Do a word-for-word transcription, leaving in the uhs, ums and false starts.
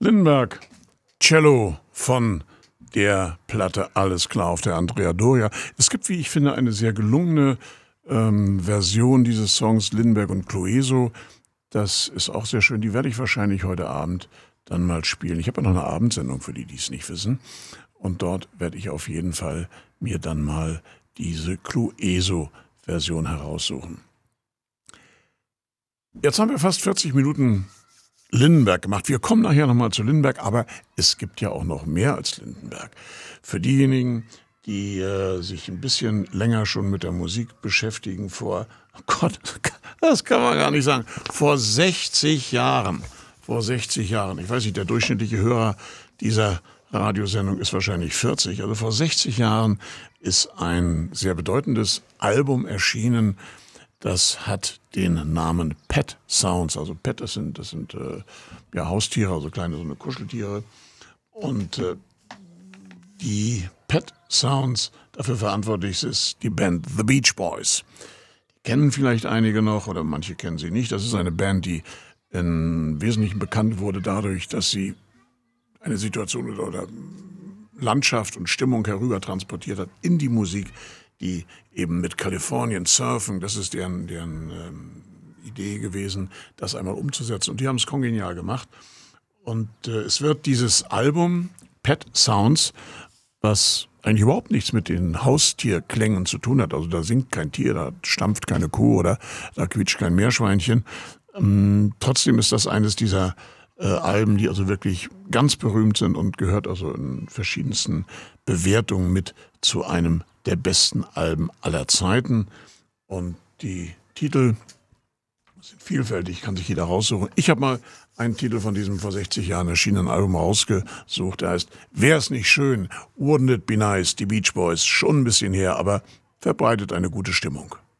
Lindenberg, Cello von der Platte Alles klar auf der Andrea Doria. Es gibt, wie ich finde, eine sehr gelungene ähm, Version dieses Songs Lindenberg und Clueso. Das ist auch sehr schön. Die werde ich wahrscheinlich heute Abend dann mal spielen. Ich habe ja noch eine Abendsendung für die, die es nicht wissen. Und dort werde ich auf jeden Fall mir dann mal diese Clueso-Version heraussuchen. Jetzt haben wir fast vierzig Minuten Lindenberg gemacht. Wir kommen nachher nochmal zu Lindenberg, aber es gibt ja auch noch mehr als Lindenberg. Für diejenigen, die äh, sich ein bisschen länger schon mit der Musik beschäftigen, vor, oh Gott, das kann man gar nicht sagen, vor sechzig Jahren, vor sechzig Jahren, ich weiß nicht, der durchschnittliche Hörer dieser Radiosendung ist wahrscheinlich vierzig, also vor sechzig Jahren ist ein sehr bedeutendes Album erschienen. Das hat den Namen Pet Sounds, also Pet, das sind, das sind äh, ja, Haustiere, also kleine so eine Kuscheltiere. Und äh, die Pet Sounds, dafür verantwortlich ist die Band The Beach Boys. Die kennen vielleicht einige noch oder manche kennen sie nicht. Das ist eine Band, die im Wesentlichen bekannt wurde dadurch, dass sie eine Situation oder Landschaft und Stimmung herüber transportiert hat in die Musik, die eben mit Kalifornien surfen, das ist deren, deren ähm, Idee gewesen, das einmal umzusetzen. Und die haben es kongenial gemacht. Und äh, es wird dieses Album Pet Sounds, was eigentlich überhaupt nichts mit den Haustierklängen zu tun hat, also da singt kein Tier, da stampft keine Kuh oder da quietscht kein Meerschweinchen. Ähm, trotzdem ist das eines dieser äh, Alben, die also wirklich ganz berühmt sind und gehört also in verschiedensten Bewertungen mit zu einem der besten Alben aller Zeiten. Und die Titel sind vielfältig, kann sich jeder raussuchen. Ich habe mal einen Titel von diesem vor sechzig Jahren erschienenen Album rausgesucht. Der heißt Wär's nicht schön, Wouldn't it be nice, die Beach Boys. Schon ein bisschen her, aber verbreitet eine gute Stimmung.